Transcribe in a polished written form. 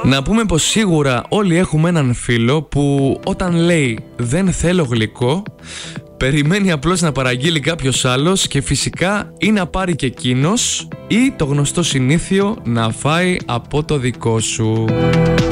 Να πούμε πως σίγουρα όλοι έχουμε έναν φίλο που όταν λέει δεν θέλω γλυκό, περιμένει απλώς να παραγγείλει κάποιος άλλος και φυσικά ή να πάρει και εκείνος ή το γνωστό συνήθειο να φάει από το δικό σου.